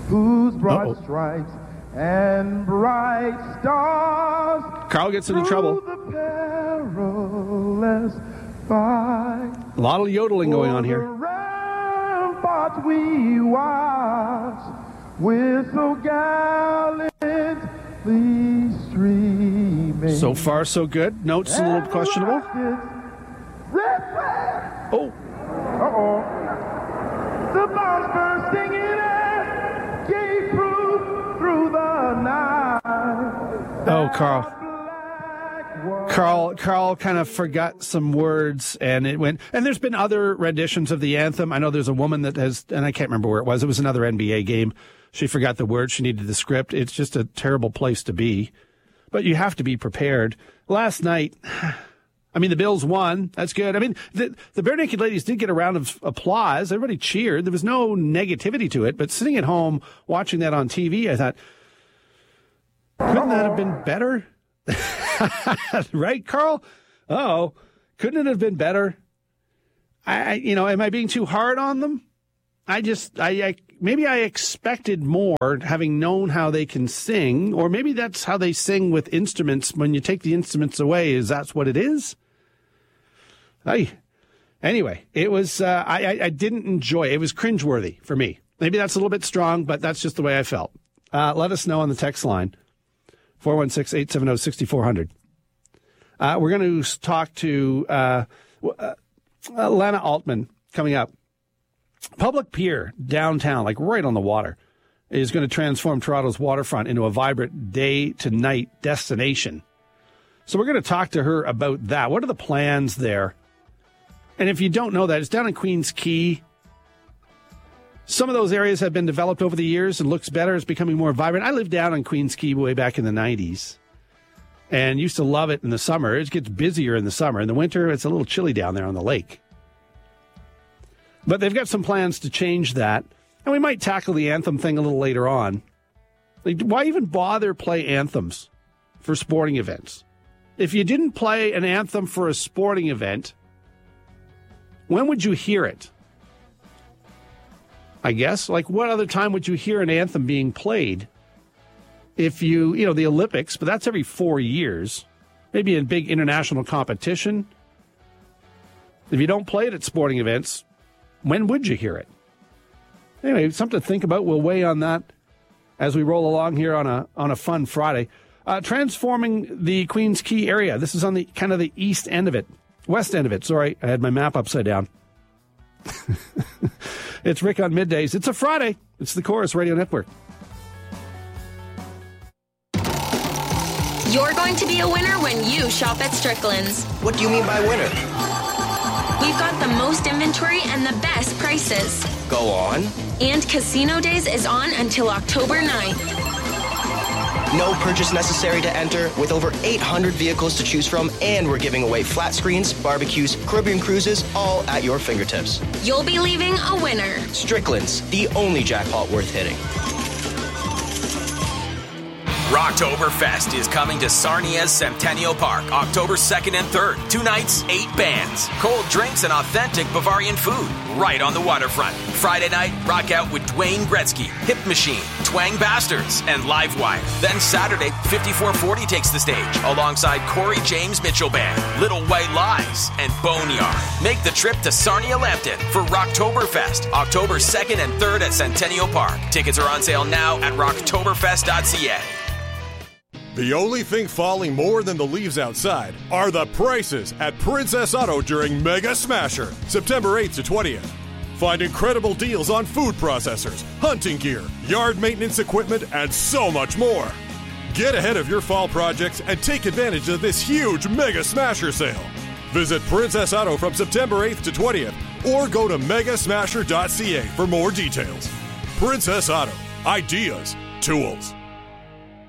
whose broad stripes and bright stars. Carl gets into trouble. The perilous fight. A lot of yodeling going on here. Ramparts we watch with so gallantly streaming. So far, so good. Notes a little questionable. Oh. Uh-oh. The bombs bursting in air gave proof through the night. Oh, Carl. Carl kind of forgot some words, and it went. And there's been other renditions of the anthem. I know there's a woman that has, and I can't remember where it was. It was another NBA game. She forgot the words. She needed the script. It's just a terrible place to be. But you have to be prepared. Last night, I mean, the Bills won. That's good. I mean, the Bare Naked Ladies did get a round of applause. Everybody cheered. There was no negativity to it. But sitting at home watching that on TV, I thought, couldn't that have been better? Right, Carl? Oh, couldn't it have been better? Am I being too hard on them? Maybe I expected more, having known how they can sing, or maybe that's how they sing with instruments. When you take the instruments away, is that what it is? Anyway, it was. I didn't enjoy it. It was cringeworthy for me. Maybe that's a little bit strong, but that's just the way I felt. Let us know on the text line. 416-870-6400. We're going to talk to Lana Altman coming up. Public Pier downtown, like right on the water, is going to transform Toronto's waterfront into a vibrant day-to-night destination. So we're going to talk to her about that. What are the plans there? And if you don't know that, it's down in Queens Quay. Some of those areas have been developed over the years and looks better. It's becoming more vibrant. I lived down on Queens Quay way back in the 90s and used to love it in the summer. It gets busier in the summer. In the winter, it's a little chilly down there on the lake. But they've got some plans to change that. And we might tackle the anthem thing a little later on. Like, why even bother play anthems for sporting events? If you didn't play an anthem for a sporting event, when would you hear it? I guess. Like, what other time would you hear an anthem being played? If the Olympics, but that's every 4 years. Maybe in big international competition. If you don't play it at sporting events, when would you hear it? Anyway, something to think about. We'll weigh on that as we roll along here on a fun Friday. Transforming the Queens Quay area. This is on the kind of the west end of it. Sorry, I had my map upside down. It's Rick on Middays. It's a Friday. It's the Chorus Radio Network. You're going to be a winner when you shop at Strickland's. What do you mean by winner? We've got the most inventory and the best prices. Go on. And Casino Days is on until October 9th. No purchase necessary to enter, with over 800 vehicles to choose from, and we're giving away flat screens, barbecues, Caribbean cruises, all at your fingertips. You'll be leaving a winner. Strickland's, the only jackpot worth hitting. Rocktoberfest is coming to Sarnia's Centennial Park, October 2nd and 3rd. 2 nights, 8 bands, cold drinks, and authentic Bavarian food right on the waterfront. Friday night, rock out with Dwayne Gretzky, Hip Machine, Twang Bastards, and Livewire. Then Saturday, 5440 takes the stage alongside Corey James Mitchell Band, Little White Lies, and Boneyard. Make the trip to Sarnia Lambton for Rocktoberfest, October 2nd and 3rd at Centennial Park. Tickets are on sale now at rocktoberfest.ca. The only thing falling more than the leaves outside are the prices at Princess Auto during Mega Smasher, September 8th to 20th. Find incredible deals on food processors, hunting gear, yard maintenance equipment, and so much more. Get ahead of your fall projects and take advantage of this huge Mega Smasher sale. Visit Princess Auto from September 8th to 20th or go to megasmasher.ca for more details. Princess Auto. Ideas. Tools.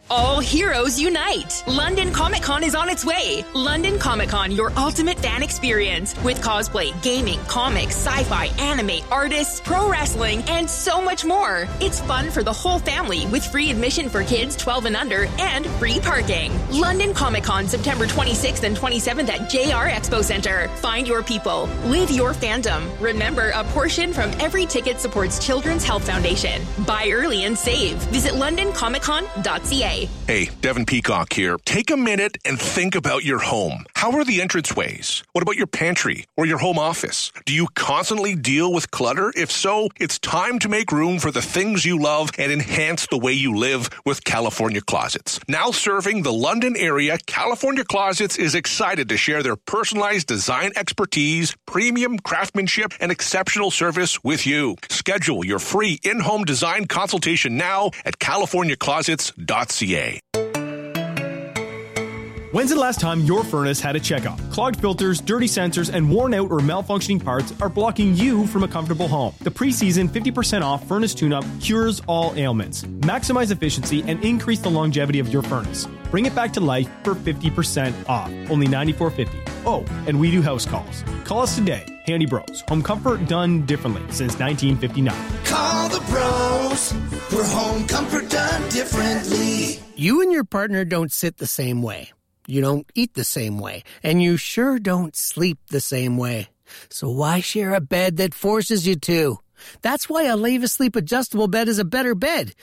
All heroes unite! London Comic Con is on its way. London Comic Con, your ultimate fan experience with cosplay, gaming, comics, sci-fi, anime, artists, pro wrestling, and so much more. It's fun for the whole family with free admission for kids 12 and under and free parking. London Comic Con, September 26th and 27th at JR Expo Center. Find your people. Live your fandom. Remember, a portion from every ticket supports Children's Health Foundation. Buy early and save. Visit londoncomiccon.ca. Hey, Devin Peacock here. Take a minute and think about your home. How are the entranceways? What about your pantry or your home office? Do you constantly deal with clutter? If so, it's time to make room for the things you love and enhance the way you live with California Closets. Now serving the London area, California Closets is excited to share their personalized design expertise, premium craftsmanship, and exceptional service with you. Schedule your free in-home design consultation now at californiaclosets.ca. When's the last time your furnace had a checkup? Clogged filters, dirty sensors, and worn out or malfunctioning parts are blocking you from a comfortable home. The preseason 50% off furnace tune-up cures all ailments. Maximize efficiency and increase the longevity of your furnace. Bring it back to life for 50% off. Only $94.50. Oh, and we do house calls. Call us today. Handy Bros. Home comfort done differently since 1959. Call the pros. For home comfort done differently. You and your partner don't sit the same way. You don't eat the same way. And you sure don't sleep the same way. So why share a bed that forces you to? That's why a Leva Sleep adjustable bed is a better bed.